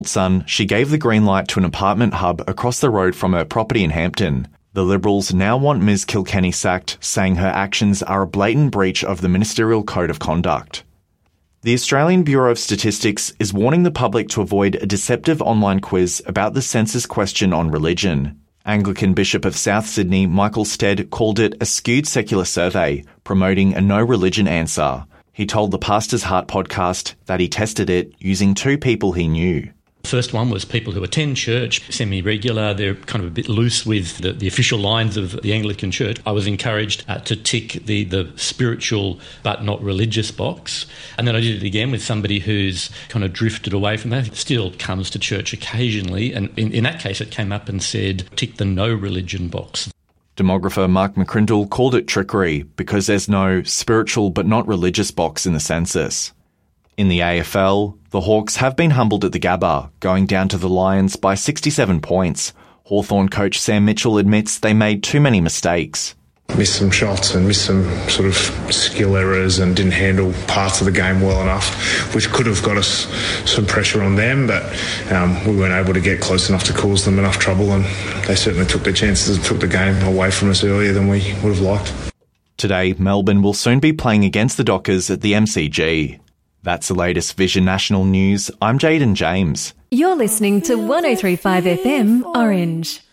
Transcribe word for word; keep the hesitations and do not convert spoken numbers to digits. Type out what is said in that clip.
Son, she gave the green light to an apartment hub across the road from her property in Hampton. The Liberals now want Miz Kilkenny sacked, saying her actions are a blatant breach of the Ministerial Code of Conduct. The Australian Bureau of Statistics is warning the public to avoid a deceptive online quiz about the census question on religion. Anglican Bishop of South Sydney, Michael Stead, called it a skewed secular survey, promoting a no-religion answer. He told the Pastor's Heart podcast that he tested it using two people he knew. The first one was people who attend church, semi-regular, they're kind of a bit loose with the, the official lines of the Anglican Church. I was encouraged uh, to tick the, the spiritual but not religious box. And then I did it again with somebody who's kind of drifted away from that, still comes to church occasionally. And in, in that case, it came up and said, tick the no religion box. Demographer Mark McCrindle called it trickery because there's no spiritual but not religious box in the census. In the A F L, the Hawks have been humbled at the Gabba, going down to the Lions by sixty-seven points. Hawthorn coach Sam Mitchell admits they made too many mistakes. Missed some shots and missed some sort of skill errors and didn't handle parts of the game well enough, which could have got us some pressure on them, but um, we weren't able to get close enough to cause them enough trouble, and they certainly took their chances and took the game away from us earlier than we would have liked. Today, Melbourne will soon be playing against the Dockers at the M C G. That's the latest Vision National News. I'm Jayden James. You're listening to one oh three point five F M Orange.